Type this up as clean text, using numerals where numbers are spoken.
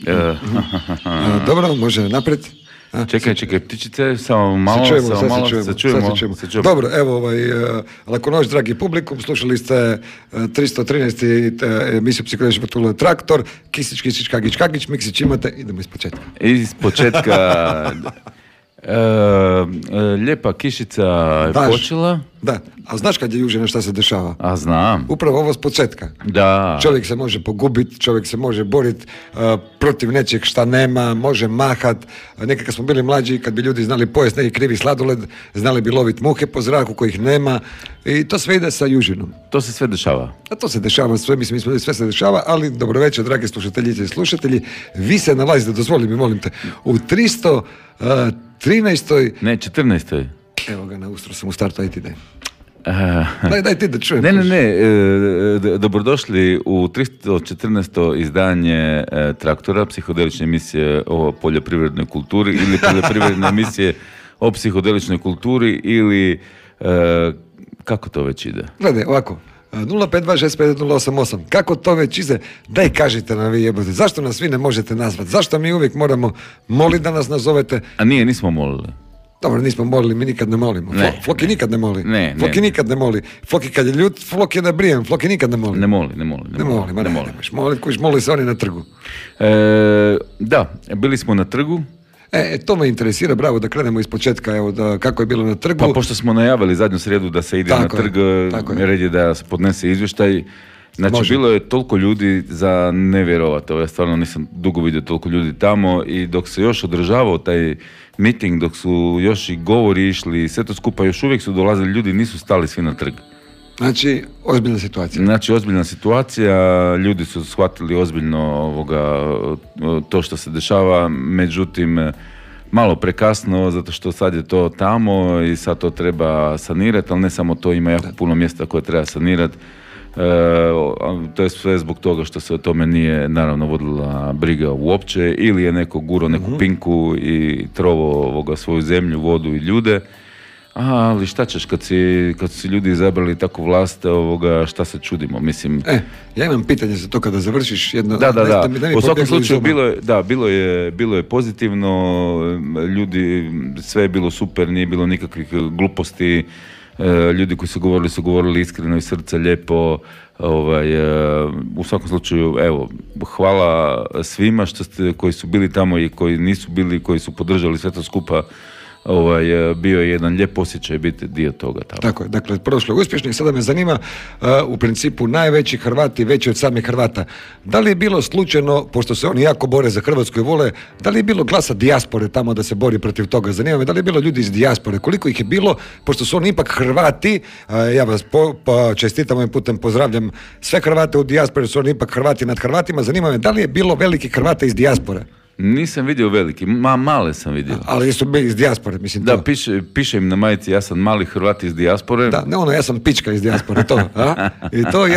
Dobro, može naprijed. Čekaj, ptičice, samo malo, se čujemo. Dobro, evo, laku noć, dragi publikum, slušali ste 313. emisiju Psihološki patulje Traktor, Kisić, Kagić, Miksić imate, idemo iz početka. Iz početka, lijepa kišica je počela. Da, a znaš kad je južina šta se dešava? A znam. Upravo ovo s početka. Da. Čovjek se može pogubiti, čovjek se može boriti protiv nečeg šta nema, može mahat. Nekad kad smo bili mlađi, kad bi ljudi znali pojesti neki krivi sladoled, znali bi loviti muhe po zraku kojih nema i to sve ide sa južinom. To se sve dešava. A to se dešava sve, mislim, sve se dešava, ali dobro večer, dragi slušateljice i slušatelji, vi se nalazite, dozvoli mi, molim te, u 313. Ne, 14. Evo ga, na ustru sam u startu, aj ti daj. Daj ti da čujem. Ne, dobrodošli u 314. izdanje Traktora, psihodelične emisije o poljoprivrednoj kulturi ili poljoprivredne emisije o psihodeličnoj kulturi ili kako to već ide? Gledaj, ovako, 052651088, kako to već ide, daj kažite nam vi jebote, zašto nas vi ne možete nazvati, zašto mi uvijek moramo moliti da nas nazovete? A nismo molili. Dobro, nismo molili, mi nikad ne molimo. Floki nikad ne moli. Floki nikad ne moli. Floki kad je ljut, Floki je nabrijen, Floki nikad ne moli. Ne moli. Moli se oni na trgu. Da, bili smo na trgu. To me interesira, bravo, da krenemo iz početka, evo, kako je bilo na trgu. Pa pošto smo najavili zadnju srijedu da se ide na trg, red je da se podnese izvještaj. Znači, bilo je toliko ljudi za nevjerovat. Ja stvarno nisam dugo vidio toliko ljudi tamo i dok se još održavao taj miting, dok su još i govori išli, sve to skupa, još uvijek su dolazili ljudi, nisu stali svi na trg. Znači, ozbiljna situacija, ljudi su shvatili ozbiljno to što se dešava, međutim, malo prekasno, zato što sad je to tamo i sad to treba sanirati, ali ne samo to, ima jako puno mjesta koje treba sanirati. To je sve zbog toga što se o tome nije naravno vodila briga uopće ili je neko gurao neku pinku i trovo svoju zemlju, vodu i ljude. Ali šta ćeš kad si ljudi izabrali takvu vlast, šta se čudimo, mislim. Ja imam pitanje za to kada završiš jedno. Da. U svakom slučaju bilo je pozitivno, ljudi, sve je bilo super, nije bilo nikakvih gluposti. Ljudi koji su govorili iskreno iz srca, lijepo. U svakom slučaju, evo, hvala svima koji su bili tamo i koji nisu bili, koji su podržali sve to skupa. Bio je jedan lijep osjećaj biti dio toga tamo. Tako je, dakle, prošlo je uspješno i sada me zanima, u principu najveći Hrvati, veći od samih Hrvata. Da li je bilo slučajno, pošto se oni jako bore za Hrvatsku i vole, da li je bilo glasa dijaspore tamo da se bori protiv toga? Zanima me, da li je bilo ljudi iz dijaspore? Koliko ih je bilo, pošto su oni ipak Hrvati, ja vas čestitam ovim putem, pozdravljam sve Hrvate u dijaspori, su oni ipak Hrvati nad Hrvatima. Zanima me, da li je bilo veliki Hrvata iz dijaspore? Nisam vidio veliki, male sam vidio. Ali su bili iz dijaspore, mislim. Da, piše im na majici, ja sam mali Hrvat iz dijaspore. Da, ne ja sam pička iz dijaspore, to. I to